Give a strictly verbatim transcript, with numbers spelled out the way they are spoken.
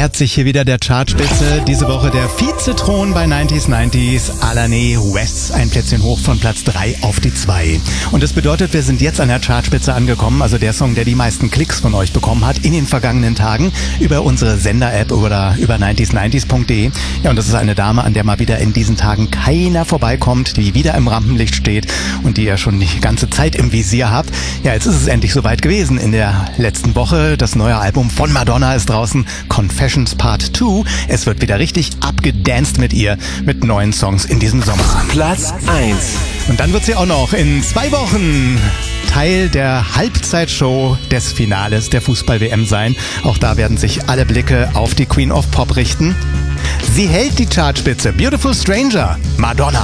nähert sich hier wieder der Chartspitze. Diese Woche der Vizethron bei neunziger neunzig, Alanis West, ein Plätzchen hoch von Platz drei auf die zwei. Und das bedeutet, wir sind jetzt an der Chartspitze angekommen, also der Song, der die meisten Klicks von euch bekommen hat in den vergangenen Tagen über unsere Sender-App oder über neunzig neunzig punkt de. Ja, und das ist eine Dame, an der mal wieder in diesen Tagen keiner vorbeikommt, die wieder im Rampenlicht steht und die ihr schon die ganze Zeit im Visier habt. Ja, jetzt ist es endlich soweit gewesen. In der letzten Woche, das neue Album von Madonna ist draußen, Confessions Part zwei. Es wird wieder richtig abgedanced mit ihr, mit neuen Songs in diesem Sommer. Platz eins. Und dann wird sie auch noch in zwei Wochen Teil der Halbzeitshow des Finales der Fußball-W M sein. Auch da werden sich alle Blicke auf die Queen of Pop richten. Sie hält die Chartspitze. Beautiful Stranger, Madonna.